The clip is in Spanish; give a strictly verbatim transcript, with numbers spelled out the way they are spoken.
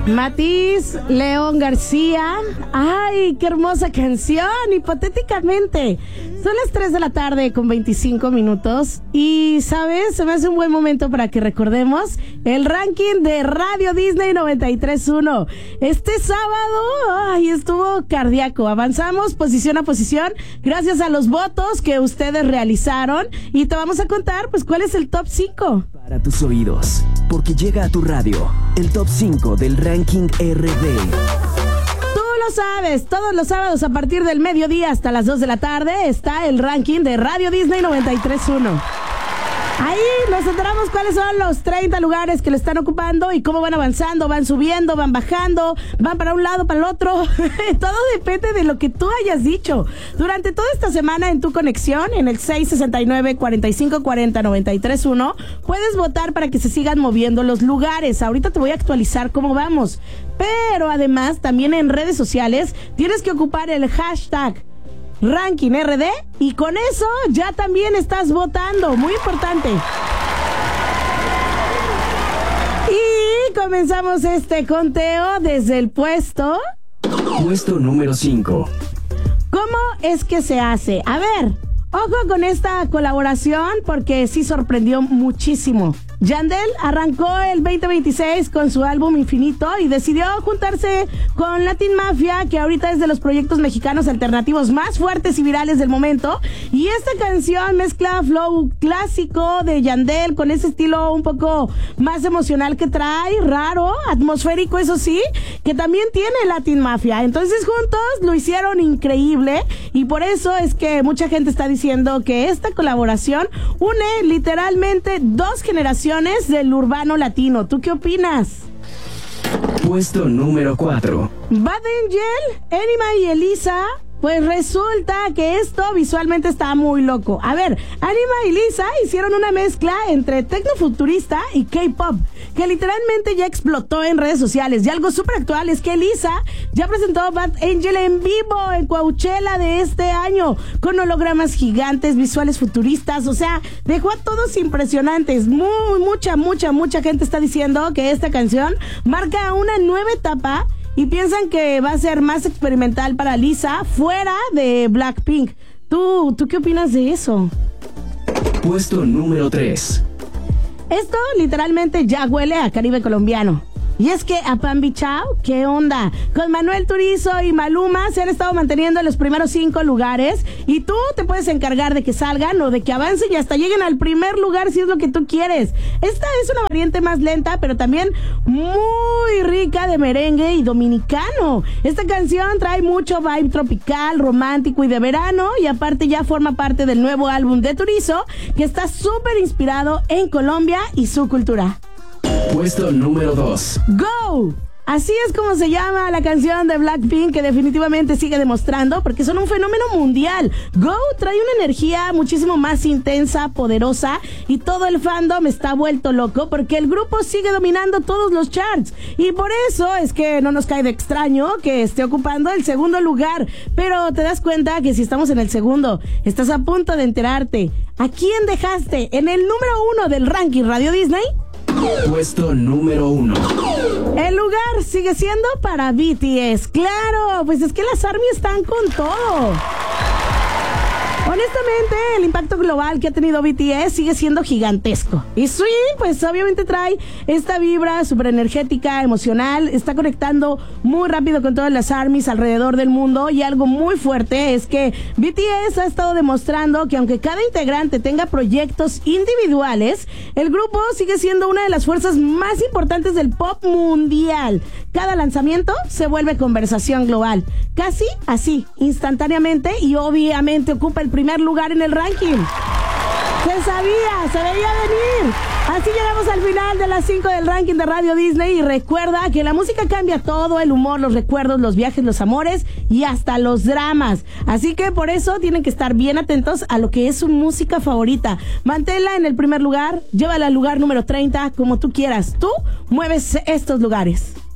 Matiz, León García. ¡Ay, qué hermosa canción! Hipotéticamente. Son las tres de la tarde con veinticinco minutos. Y, ¿sabes? Se me hace un buen momento para que recordemos el ranking de Radio Disney noventa y tres punto uno. Este sábado, ¡ay! Estuvo cardíaco. Avanzamos posición a posición gracias a los votos que ustedes realizaron. Y te vamos a contar, pues, cuál es el top cinco. Para tus oídos, porque llega a tu radio el top cinco del ranking R D. Tú lo sabes, todos los sábados a partir del mediodía hasta las dos de la tarde está el ranking de Radio Disney noventa y tres punto uno. Ahí nos enteramos cuáles son los treinta lugares que lo están ocupando y cómo van avanzando, van subiendo, van bajando, van para un lado, para el otro. Todo depende de lo que tú hayas dicho. Durante toda esta semana en tu conexión, en el seis sesenta y nueve, cuarenta y cinco cuarenta, noventa y tres punto uno, puedes votar para que se sigan moviendo los lugares. Ahorita te voy a actualizar cómo vamos. Pero además, también en redes sociales, tienes que ocupar el hashtag Ranking R D y con eso ya también estás votando, muy importante. Y comenzamos este conteo desde el puesto Puesto número cinco. ¿Cómo es que se hace? A ver, ojo con esta colaboración porque sí sorprendió muchísimo. Yandel arrancó el veinte veintiséis con su álbum Infinito y decidió juntarse con Latin Mafia, que ahorita es de los proyectos mexicanos alternativos más fuertes y virales del momento. Y esta canción mezcla flow clásico de Yandel con ese estilo un poco más emocional que trae, raro, atmosférico, eso sí, que también tiene Latin Mafia. Entonces juntos lo hicieron increíble y por eso es que mucha gente está diciendo que esta colaboración une literalmente dos generaciones del urbano latino. ¿Tú qué opinas? Puesto número cuatro. Bad Angel, Enima y Elisa. Pues resulta que esto visualmente está muy loco. A ver, Anima y Lisa hicieron una mezcla entre tecnofuturista y K-pop, que literalmente ya explotó en redes sociales. Y algo súper actual es que Lisa ya presentó Bad Angel en vivo en Coachella de este año, con hologramas gigantes, visuales futuristas. O sea, dejó a todos impresionantes. Muy, mucha, mucha, mucha gente está diciendo que esta canción marca una nueva etapa y piensan que va a ser más experimental para Lisa fuera de Blackpink. ¿Tú, ¿tú qué opinas de eso? Puesto número tres. Esto literalmente ya huele a Caribe colombiano. Y es que a Pambi Chao, ¿qué onda? Con Manuel Turizo y Maluma se han estado manteniendo en los primeros cinco lugares y tú te puedes encargar de que salgan o de que avancen y hasta lleguen al primer lugar si es lo que tú quieres. Esta es una variante más lenta, pero también muy rica de merengue y dominicano. Esta canción trae mucho vibe tropical, romántico y de verano y aparte ya forma parte del nuevo álbum de Turizo, que está súper inspirado en Colombia y su cultura. Puesto número dos. Go. Así es como se llama la canción de Blackpink, que definitivamente sigue demostrando porque son un fenómeno mundial. Go trae una energía muchísimo más intensa, poderosa y todo el fandom está vuelto loco porque el grupo sigue dominando todos los charts y por eso es que no nos cae de extraño que esté ocupando el segundo lugar. Pero te das cuenta que si estamos en el segundo, estás a punto de enterarte. ¿A quién dejaste en el número uno del ranking Radio Disney? Puesto número uno. El lugar sigue siendo para B T S. Claro, pues es que las ARMY están con todo. Honestamente, el impacto global que ha tenido B T S sigue siendo gigantesco. Y sí, pues obviamente trae esta vibra súper energética, emocional, está conectando muy rápido con todas las ARMYs alrededor del mundo y algo muy fuerte es que B T S ha estado demostrando que aunque cada integrante tenga proyectos individuales, el grupo sigue siendo una de las fuerzas más importantes del pop mundial. Cada lanzamiento se vuelve conversación global, casi así, instantáneamente y obviamente ocupa el primer lugar en el ranking. Se sabía, se veía venir. Así llegamos al final de las cinco del ranking de Radio Disney y recuerda que la música cambia todo, el humor, los recuerdos, los viajes, los amores y hasta los dramas. Así que por eso tienen que estar bien atentos a lo que es su música favorita. Manténla en el primer lugar, llévala al lugar número treinta, como tú quieras. Tú mueves estos lugares.